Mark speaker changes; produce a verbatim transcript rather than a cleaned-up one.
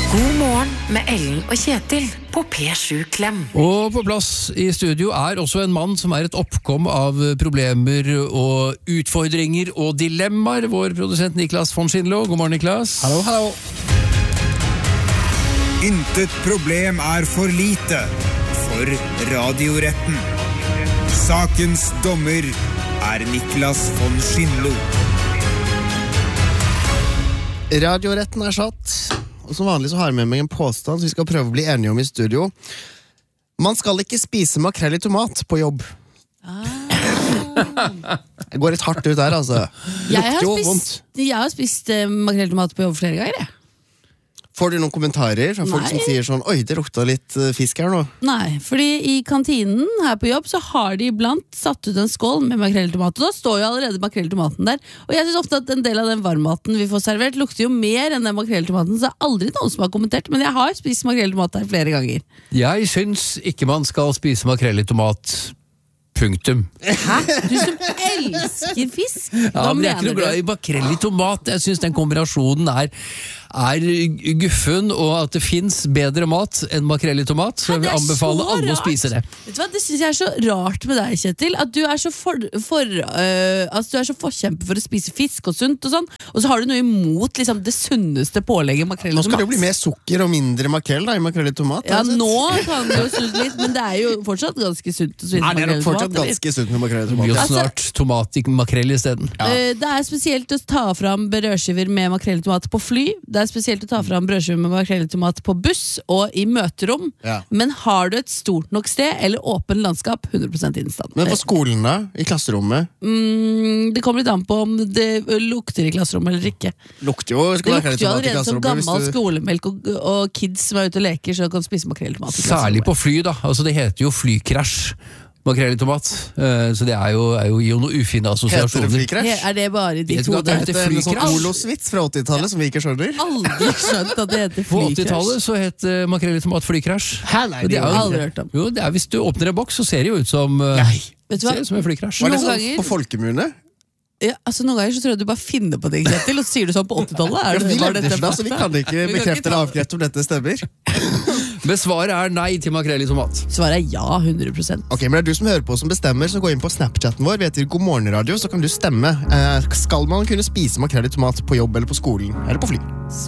Speaker 1: God morgen med Ellen og Kjetil på P sju Klem.
Speaker 2: Og på plass i studio er også en mann som er et oppkom av problemer og utfordringer og dilemmaer. Vår produsent Niklas von Schindlo. God morgen, Niklas.
Speaker 3: Hallo, hallo.
Speaker 4: Intet problem er for lite for radioretten. Sakens dommer er Niklas von Schindlo.
Speaker 3: Radioretten er satt, og som vanlig så har jeg med meg en påstand som vi skal prøve å bli enige om i studio. Man skal ikke spise makrell i tomat på jobb. Ah. Jeg går litt hardt ut der, altså.
Speaker 5: Jeg har
Speaker 3: jo
Speaker 5: spist,
Speaker 3: vondt.
Speaker 5: jeg har spist eh, makrell i tomat på jobb flere ganger, jeg.
Speaker 3: Får du noen kommentarer fra folk
Speaker 5: Nei.
Speaker 3: som sier sånn, oi, det lukta litt uh, fisk her nå?
Speaker 5: Nei, fordi i kantinen her på jobb så har de iblant satt ut en skål med makrell i tomat, og da står jo allerede makrell i tomaten der. Og jeg synes ofte at en del av den varmmaten vi får servert lukter jo mer enn den makrell i tomaten, så det er aldri noen som har kommentert, men jeg har spist makrell i tomat der flere ganger.
Speaker 2: Jeg syns ikke man skal spise makrell i tomat. Punktum.
Speaker 5: Hæ? Du som elsker fisk?
Speaker 2: Ja, men jeg er ikke noe glad i makrell i tomat. Jeg syns den kombinasjonen er, er guffen, og at det finnes bedre mat enn makrell i tomat. Så jeg vil anbefale alle å spise det.
Speaker 5: Vet du hva, det synes jeg er så rart med deg, Kjetil, at du er så, for, for, uh, altså, du er så forkjempe for å spise fisk og sunt og sånn, og så har du noe imot liksom, det sunneste pålegget makrell i
Speaker 3: Nå
Speaker 5: tomat.
Speaker 3: skal det jo bli mer sukker og mindre makrell da, i makrell i tomat.
Speaker 5: Ja,
Speaker 3: altså.
Speaker 5: nå kan det jo sunt litt, men det er jo fortsatt ganske sunt å spise
Speaker 3: Nei, det er
Speaker 5: makrell
Speaker 3: nok
Speaker 5: i
Speaker 3: fortsatt
Speaker 5: tomat.
Speaker 3: ganske sunt med makrell i
Speaker 2: Det blir jo
Speaker 3: tomat.
Speaker 2: snart tomat i makrell i stedet.
Speaker 3: Ja.
Speaker 5: Uh, Det er spesielt å ta fram brødskiver med makrell i tomat på fly. Det er spesielt å ta fram brødskiver med makrell i tomat på buss og i møterom.
Speaker 3: Ja.
Speaker 5: Men har du et stort nok sted eller åpen landskap, hundre prosent innstand.
Speaker 3: Men på skolen da, i klasserommet,
Speaker 5: Mm, det kommer litt an på om det lukter i klasserommet eller ikke.
Speaker 3: lukter jo
Speaker 5: Det
Speaker 3: skal makrell i
Speaker 5: lukter jo
Speaker 3: tomat i
Speaker 5: allerede som
Speaker 3: klasserommet.
Speaker 5: gammel
Speaker 3: hvis du-
Speaker 5: skolemelk og, og kids som er ute og leker, så kan spise makrell i tomat i
Speaker 2: Særlig
Speaker 5: klasserommet.
Speaker 2: på fly, da. Altså, det heter jo flykrasj. Makrell i tomat. Eh, Så det er jo, er jo, gir jo noen ufine
Speaker 3: Heter det
Speaker 2: assosiasjoner.
Speaker 3: flykrasj?
Speaker 5: He- Er det bare
Speaker 2: Vet
Speaker 5: ditt
Speaker 2: du hva
Speaker 5: hode?
Speaker 2: det heter?
Speaker 3: Det er en sånn
Speaker 2: Flykrasj?
Speaker 3: Olosvits fra åttitallet som vi ikke skjønner.
Speaker 5: Aldri skjønt at det heter
Speaker 2: På
Speaker 5: flykrasj.
Speaker 2: åttitallet så het uh, makrell i tomat flykrasj.
Speaker 3: Hæ, nei,
Speaker 2: Og det er jo-
Speaker 5: Aldri hørt om.
Speaker 2: Jo, det er, hvis du åpner en boks, så ser det jo ut som, uh,
Speaker 3: Nei.
Speaker 5: Vet du hva?
Speaker 2: ser ut som en flykrasj.
Speaker 3: Var det
Speaker 5: Noen
Speaker 3: sånn
Speaker 5: ganger-
Speaker 3: på folkemunne?
Speaker 5: Ja, altså Noen ganger så tror jeg du bare finner på ting, Kjetil, og så sier du sånn på åttitallet.
Speaker 3: Ja,
Speaker 5: Er det-
Speaker 3: vi
Speaker 5: var
Speaker 3: levde
Speaker 5: dette
Speaker 3: ikke da, så vi
Speaker 5: fakta?
Speaker 3: kan ikke
Speaker 5: Vi kan
Speaker 3: bekrefte
Speaker 5: ta-
Speaker 3: eller avkrefte om dette stemmer.
Speaker 2: Men svaret er nei til makrell i tomat.
Speaker 5: Svaret er ja, hundre prosent.
Speaker 3: Ok, men det er du som hører på som bestemmer, så gå inn på Snapchatten vår, vi heter God morgen radio, så kan du stemme. Eh, skal man kunne spise makrell i tomat på jobb eller på skolen, eller på fly?